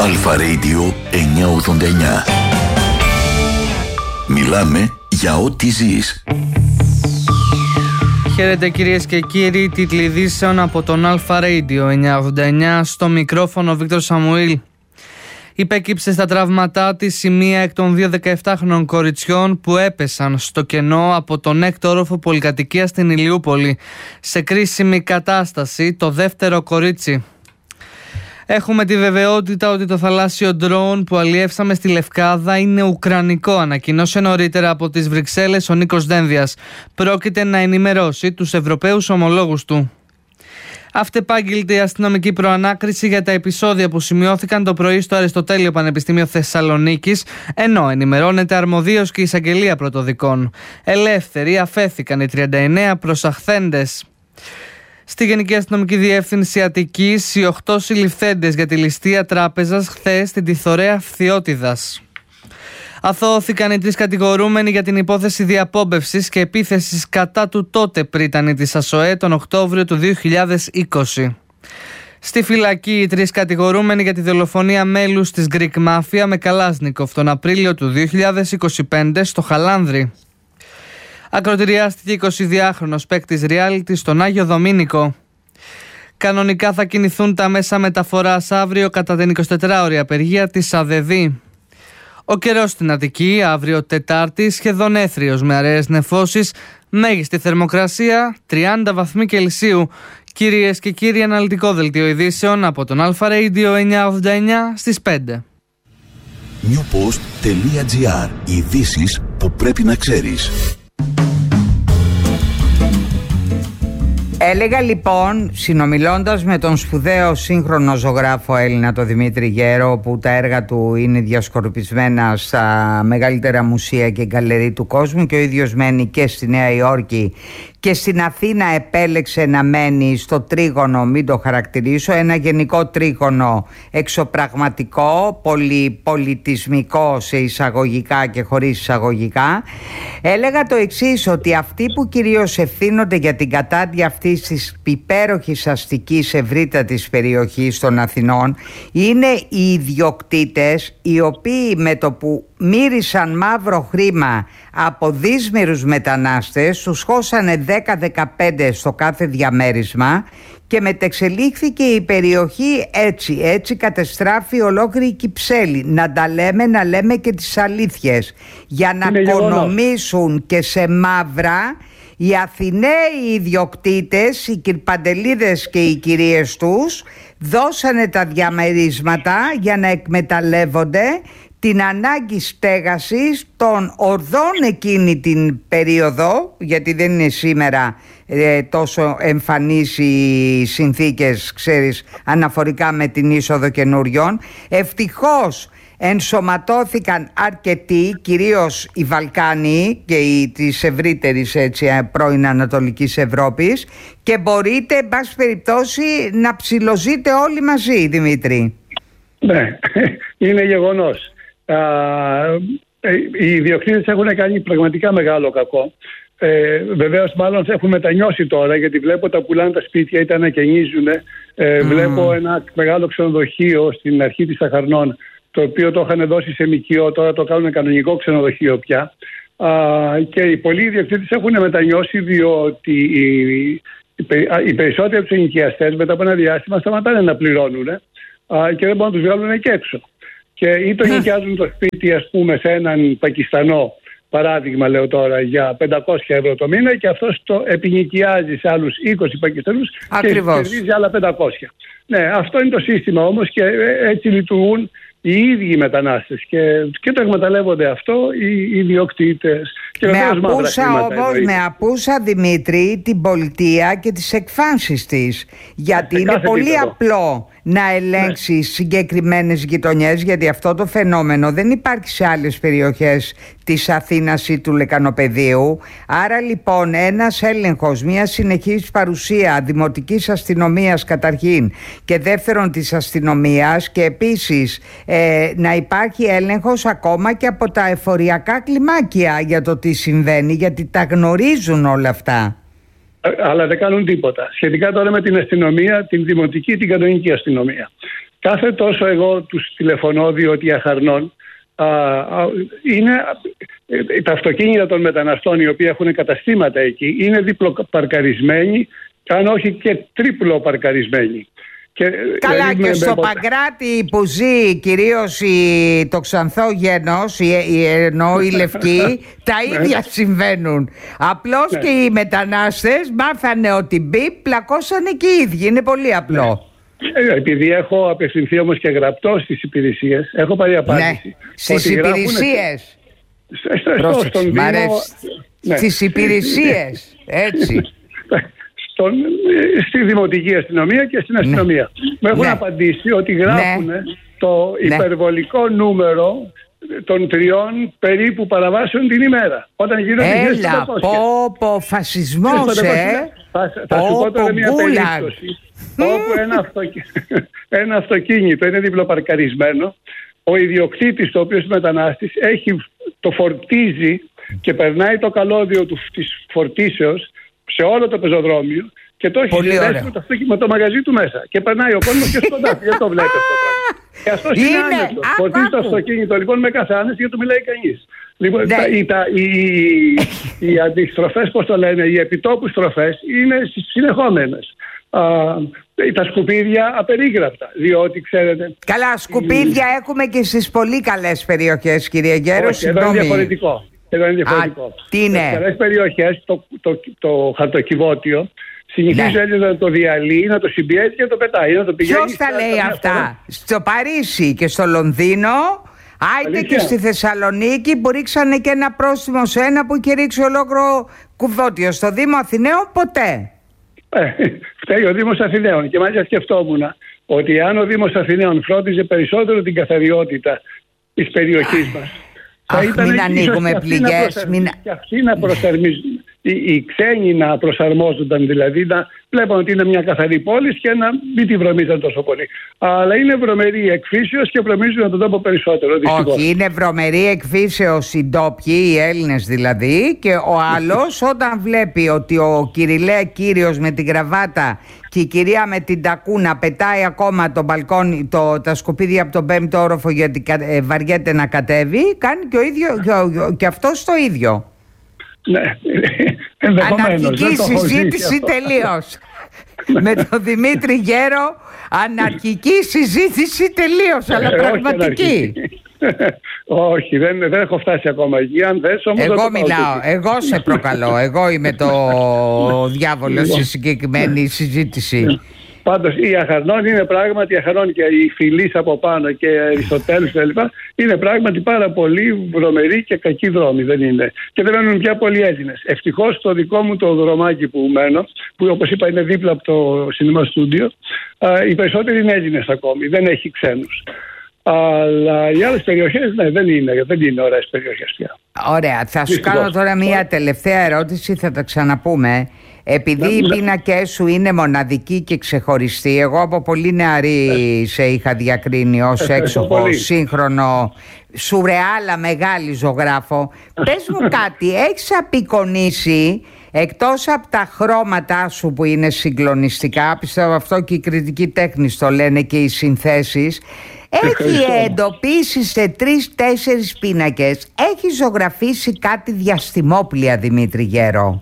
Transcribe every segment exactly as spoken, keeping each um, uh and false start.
Αλφα Radio εννιακόσια ογδόντα εννιά. Μιλάμε για ό,τι ζεις. Χαίρετε κυρίες και κύριοι, τίτλοι ειδήσεων από τον Αλφα Radio εννιακόσια ογδόντα εννιά, στο μικρόφωνο Βίκτορ Σαμουήλ. Υπέκυψε στα τραύματά της η μία εκ των δύο δεκαεπτάχρονων κοριτσιών που έπεσαν στο κενό από τον έκτο όροφο πολυκατοικίας στην Ηλιούπολη. Σε κρίσιμη κατάσταση το δεύτερο κορίτσι. Έχουμε τη βεβαιότητα ότι το θαλάσσιο ντρόουν που αλλιεύσαμε στη Λευκάδα είναι ουκρανικό, ανακοινώσε νωρίτερα από τις Βρυξέλλες ο Νίκος Δένδιας. Πρόκειται να ενημερώσει τους Ευρωπαίους ομολόγους του. Αυτεπάγγελτη η αστυνομική προανάκριση για τα επεισόδια που σημειώθηκαν το πρωί στο Αριστοτέλειο Πανεπιστήμιο Θεσσαλονίκης, ενώ ενημερώνεται αρμοδίως και η εισαγγελία πρωτοδικών. Ελεύθεροι αφέθηκαν οι τριάντα εννέα προσαχθέντες. Στη Γενική Αστυνομική Διεύθυνση Αττικής, οι οκτώ συλληφθέντες για τη ληστεία τράπεζας χθες στην Τιθωρέα Φθιώτιδας. Αθώωθηκαν οι τρεις κατηγορούμενοι για την υπόθεση διαπόμπευσης και επίθεσης κατά του τότε πρίτανη της ΑΣΟΕ τον Οκτώβριο του δύο χιλιάδες είκοσι. Στη φυλακή οι τρεις κατηγορούμενοι για τη δολοφονία μέλους της Greek Mafia με Καλάσνικοφ τον Απρίλιο του δύο χιλιάδες είκοσι πέντε στο Χαλάνδρι. Ακροτηριάστηκε εικοσιδυάχρονος παίκτης reality στον Άγιο Δομήνικο. Κανονικά θα κινηθούν τα μέσα μεταφοράς αύριο κατά την εικοσιτετράωρη απεργία της ΑΔΕΔ. Ο καιρός στην Αττική αύριο Τετάρτη σχεδόν έθριος με αραιές νεφώσεις, μέγιστη θερμοκρασία τριάντα βαθμοί Κελσίου. Κυρίες και κύριοι, αναλυτικό δελτίο ειδήσεων από τον Αλφα Radio εννιακόσια ογδόντα εννιά στις πέντε. Newpost τελεία gr. Ειδήσεις που πρέπει να ξέρεις. Έλεγα λοιπόν, συνομιλώντας με τον σπουδαίο σύγχρονο ζωγράφο Έλληνα τον Δημήτρη Γέρο, που τα έργα του είναι διασκορπισμένα στα μεγαλύτερα μουσεία και γκαλερί του κόσμου και ο ίδιος μένει και στη Νέα Υόρκη και στην Αθήνα επέλεξε να μένει στο τρίγωνο, μην το χαρακτηρίσω, ένα γενικό τρίγωνο εξωπραγματικό, πολυπολιτισμικό σε εισαγωγικά και χωρίς εισαγωγικά. Έλεγα το εξής, ότι αυτοί που κυρίως ευθύνονται για την κατάντια αυτής της υπέροχης αστικής ευρύτατης περιοχής των Αθηνών είναι οι ιδιοκτήτες, οι οποίοι με το που μύρισαν μαύρο χρήμα από δύσμηρους μετανάστες, τους χώσανε δέκα δεκαπέντε στο κάθε διαμέρισμα και μετεξελίχθηκε η περιοχή έτσι, έτσι κατεστράφει ολόκληρη η Κυψέλη. Να τα λέμε, να λέμε και τις αλήθειες, για να οικονομήσουν και σε μαύρα. Οι Αθηναίοι ιδιοκτήτες, οι κυρπαντελίδες και οι κυρίες τους δώσανε τα διαμερίσματα για να εκμεταλλεύονται την ανάγκη στέγασης των ορδών εκείνη την περίοδο, γιατί δεν είναι σήμερα ε, τόσο εμφανείς οι συνθήκες, ξέρεις, αναφορικά με την είσοδο καινούριων. Ευτυχώς ενσωματώθηκαν αρκετοί, κυρίως οι Βαλκάνοι και οι της ευρύτερης έτσι, πρώην Ανατολικής Ευρώπης, και μπορείτε, εν πάση περιπτώσει, να ψιλοζείτε όλοι μαζί, Δημήτρη. Ναι, είναι γεγονός. Α, οι ιδιοκτήτες έχουν κάνει πραγματικά μεγάλο κακό. Ε, βεβαίως μάλλον έχουν μετανιώσει τώρα, γιατί βλέπω τα πουλάνε τα σπίτια ή τα ανακαινίζουν. Ε, mm. Βλέπω ένα μεγάλο ξενοδοχείο στην αρχή της Αχαρνών, το οποίο το είχαν δώσει σε ΜΚΟ, τώρα το κάνουν κανονικό ξενοδοχείο πια. Α, και οι πολλοί ιδιοκτήτες έχουν μετανιώσει, διότι οι, οι, οι περισσότεροι από τους ενοικιαστές μετά από ένα διάστημα σταματάνε να πληρώνουν α, και δεν μπορούν να τους βγάλουν και έξω. Και ή το νοικιάζουν το σπίτι, ας πούμε, σε έναν Πακιστανό, παράδειγμα λέω τώρα, για πεντακόσια ευρώ το μήνα, και αυτός το επινοικιάζει σε άλλους είκοσι Πακιστανούς και κερδίζει άλλα πεντακόσια. Ναι, αυτό είναι το σύστημα όμως, και έτσι λειτουργούν οι ίδιοι οι μετανάστες και, και το εκμεταλλεύονται αυτό οι ιδιοκτήτες. Και με απούσα όμως, με απούσα Δημήτρη, την πολιτεία και τις εκφάνσεις της, γιατί σε είναι πολύ επίπεδο απλό να ελέγξει ναι. συγκεκριμένες γειτονιές, γιατί αυτό το φαινόμενο δεν υπάρχει σε άλλες περιοχές της Αθήνας ή του Λεκανοπεδίου. Άρα λοιπόν ένας έλεγχος, μια συνεχής παρουσία δημοτικής αστυνομίας καταρχήν και δεύτερον της αστυνομίας, και επίσης ε, να υπάρχει έλεγχος ακόμα και από τα εφοριακά κλιμάκια για το τι συμβαίνει, γιατί τα γνωρίζουν όλα αυτά. Αλλά δεν κάνουν τίποτα. Σχετικά τώρα με την αστυνομία, την δημοτική, την κανονική αστυνομία. κάθε τόσο εγώ τους τηλεφωνώ, διότι οι αχαρνών α, α, είναι ε, τα αυτοκίνητα των μεταναστών, οι οποίοι έχουν καταστήματα εκεί, είναι διπλοπαρκαρισμένοι, αν όχι και τρίπλο παρκαρισμένοι. Και, καλά, δηλαδή, και με, στο με, Παγκράτη που ζει κυρίως η, το Ξανθό γένος, η, η, ενώ η Λευκή, τα ίδια συμβαίνουν. Απλώς ναι. και οι μετανάστες μάθανε ότι μπει, πλακώσανε και οι ίδιοι. Είναι πολύ απλό. Ναι. Επειδή έχω απευθυνθεί όμως και γραπτό στις υπηρεσίες, έχω πάρει απάντηση. Ναι, στις υπηρεσίες. Στο, Πρόσεξε, μ' αρέσει. Ναι. Στις υπηρεσίες, έτσι. Στον, στη Δημοτική Αστυνομία και στην αστυνομία. Ναι. Μου έχουν ναι. απαντήσει ότι γράφουν ναι. το υπερβολικό ναι. νούμερο των τριών περίπου παραβάσεων την ημέρα. Όταν γίνονται γύρω στις πεντακόσια. Έλα, πω πω, φασισμός, ε! Θα, θα σου πω τώρα μια περίπτωση όπου ένα, αυτοκι... ένα αυτοκίνητο είναι διπλοπαρκαρισμένο. Ο ιδιοκτήτης, το οποίο είναι μετανάστης, έχει, το φορτίζει και περνάει το καλώδιο του, της φορτίσεως σε όλο το πεζοδρόμιο και το έχει συνδέσει με το, με το μαγαζί του μέσα. Και περνάει ο κόσμος και σκοντάφει. Δεν το βλέπει αυτό το πράγμα. Και αυτό είναι άνετο. Φορτίζει το αυτοκίνητο λοιπόν με κάθε άνεση γιατί του μιλάει κανείς. Λοιπόν, ναι. τα, οι, τα, οι, οι αντιστροφές, πώς το λένε, οι επιτόπου στροφές είναι συνεχόμενες. Α, τα σκουπίδια απερίγραπτα, διότι ξέρετε... Καλά, σκουπίδια η... έχουμε και στις πολύ καλές περιοχές, κύριε Γέρο. Όχι, εδώ είναι διαφορετικό. Εδώ είναι διαφορετικό. Α, τι είναι? Σε καλές περιοχές το, το, το, το χαρτοκιβώτιο συνηθίζει ναι. να το διαλύει, να το συμπιέζει και να το πετάει. Να το ποιος τα λέει αυτά? Φορά. Στο Παρίσι και στο Λονδίνο, άιτε και στη Θεσσαλονίκη που ρίξανε και ένα πρόστιμο σε ένα που είχε ρίξει ολόκληρο κουβώτιο. Στο Δήμο Αθηναίων ποτέ. Ε, φταίει ο Δήμος Αθηναίων και μάλιστα σκεφτόμουν ότι αν ο Δήμος Αθηναίων φρόντιζε περισσότερο την καθαριότητα της περιοχής μας, θα αχ, ήταν μην ανοίγουμε πληγές. Μην... Και αυτοί να προσαρμίζουν, οι, οι ξένοι να προσαρμόζονταν, δηλαδή να βλέπουν ότι είναι μια καθαρή πόλη και να μην τη βρωμίζαν τόσο πολύ. Αλλά είναι βρωμεροί εκφύσεως και βρωμίζουν τον τόπο περισσότερο. Δυστυχώς. Όχι, είναι βρωμεροί εκφύσεως οι ντόπιοι, οι Έλληνες δηλαδή, και ο άλλος όταν βλέπει ότι ο Κυριλέ κύριος με την κραβάτα και η κυρία με την τακούνα πετάει ακόμα το μπαλκόνι, το, τα σκουπίδια από τον πέμπτο όροφο γιατί ε, βαριέται να κατέβει, κάνει και, ο ίδιο, και, και αυτός το ίδιο. Ναι, αναρχική συζήτηση τελείως. Με τον Δημήτρη Γέρο, αναρχική συζήτηση τελείως, αλλά πραγματική. Όχι, δεν, δεν έχω φτάσει ακόμα εκεί. Αν θες, όμως εγώ μιλάω, εγώ σε προκαλώ. Εγώ είμαι το διάβολος στη συγκεκριμένη συζήτηση. Πάντως η Αχαρνών είναι πράγματι, η Αχαρνών και η Φιλής από πάνω και η Αριστοτέλους κλπ. Είναι πράγματι πάρα πολύ βρωμεροί και κακοί δρόμοι, δεν είναι. Και δεν μένουν πια πολλοί Έλληνες. Ευτυχώς στο δικό μου το δρομάκι που μένω, που όπως είπα είναι δίπλα από το σινεμά στούντιο, οι περισσότεροι είναι Έλληνες ακόμη, δεν έχει ξένους. Αλλά οι άλλες περιοχές ναι, δεν είναι, δεν είναι ωραίες περιοχές πια. Ωραία, θα σου κάνω τώρα μία τελευταία ερώτηση, θα τα ξαναπούμε. Επειδή οι πίνακες σου είναι μοναδικοί και ξεχωριστοί, εγώ από πολύ νεαρή σε είχα διακρίνει ως έξοχο, σύγχρονο, σουρεάλα μεγάλη ζωγράφο. Πες μου κάτι, έχεις απεικονίσει, εκτός από τα χρώματά σου που είναι συγκλονιστικά, πιστεύω αυτό και η κριτική τέχνη το λένε και οι συνθέσεις, έχει εντοπίσει σε τρεις-τέσσερις πίνακες, έχει ζωγραφίσει κάτι διαστημόπλια, Δημήτρη Γέρο?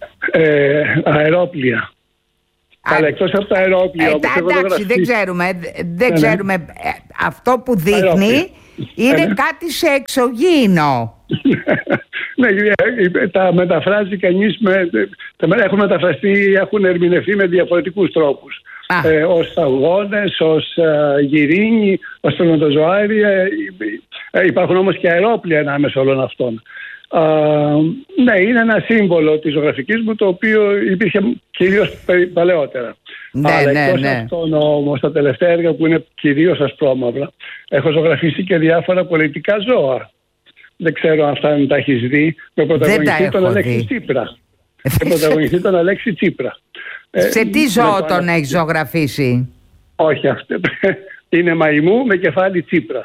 Ε, αερόπλια. Αλλά εκτός από τα αερόπλια. Ε, εντάξει, δεν ξέρουμε. Δεν ναι, ξέρουμε. Ναι. Αυτό που δείχνει αερόπλια. Είναι ναι. κάτι σε εξωγήινο. Ναι, τα μεταφράζει κανείς με, έχουν μεταφραστεί, έχουν ερμηνευτεί με διαφορετικούς τρόπους. Ε, ως σταγόνες, ως ε, γυρίνοι, ως πρωτοζωάρια. Ε, ε, υπάρχουν όμως και αερόπλια ανάμεσα όλων αυτών. Uh, ναι, είναι ένα σύμβολο της ζωγραφικής μου το οποίο υπήρχε κυρίως παλαιότερα. Ναι, αλλά ναι, εκτός ναι. αυτών όμως τα τελευταία έργα που είναι κυρίως ασπρόμαυρα έχω ζωγραφίσει και διάφορα πολιτικά ζώα. Δεν ξέρω αν αυτά τα έχεις δει. Με πρωταγωνιστή τον Αλέξη Τσίπρα. Με πρωταγωνιστή τον Αλέξη Τσίπρα. Σε τι ζώο τον έχεις ζωγραφίσει? Όχι, αυτό είναι μαϊμού με κεφάλι Τσίπρα.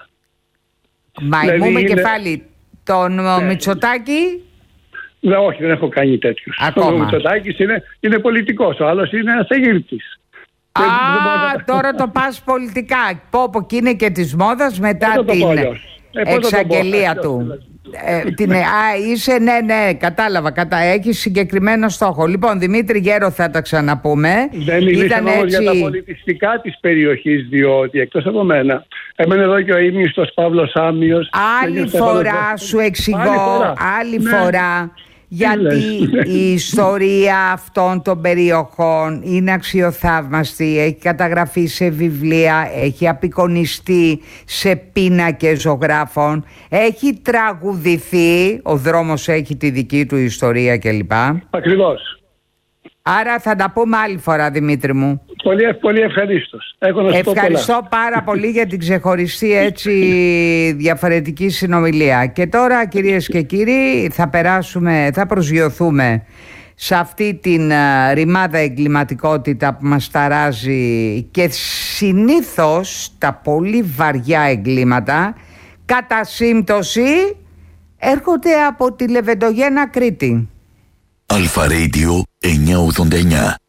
Μαϊμού δηλαδή με είναι... κεφάλι τον ναι. Μητσοτάκη? Ναι, όχι, δεν έχω κάνει τέτοιους. Ακόμα. Ο Μητσοτάκης είναι, είναι πολιτικός, ο άλλος είναι ένας Αιγύπτης. Α, τώρα το πας πολιτικά. Πω πω, και είναι και της μόδας μετά την εξαγγελία του. Ε, την, α, είσαι, ναι, ναι, κατάλαβα, κατα, έχει συγκεκριμένο στόχο. Λοιπόν, Δημήτρη Γέρο, θα τα ξαναπούμε. Δεν μιλήσαμε όμως έτσι... για τα πολιτιστικά της περιοχής, διότι εκτός από μένα έμενε εδώ και ο ύμνηστος Παύλος Άμμιος. Άλλη φορά σου εξηγώ, άλλη φορά, άλλη ναι. φορά γιατί η ιστορία αυτών των περιοχών είναι αξιοθαύμαστη, έχει καταγραφεί σε βιβλία, έχει απεικονιστεί σε πίνακες ζωγράφων, έχει τραγουδηθεί, ο δρόμος έχει τη δική του ιστορία κλπ. Ακριβώς. Άρα θα τα πούμε άλλη φορά, Δημήτρη μου. Πολύ, πολύ ευχαρίστως. Ευχαριστώ πάρα πολύ για την ξεχωριστή έτσι διαφορετική συνομιλία. Και τώρα, κυρίες και κύριοι, θα περάσουμε, θα προσγειωθούμε σε αυτή την uh, ρημάδα εγκληματικότητα που μας ταράζει, και συνήθως τα πολύ βαριά εγκλήματα κατά σύμπτωση έρχονται από τη Λεβεντογένα Κρήτη. Αλφα Radio εννιακόσια ογδόντα εννιά.